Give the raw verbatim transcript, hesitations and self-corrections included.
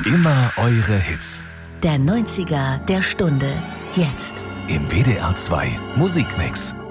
Immer eure Hits. Der neunziger der Stunde. Jetzt. Im W D R zwei Musikmix.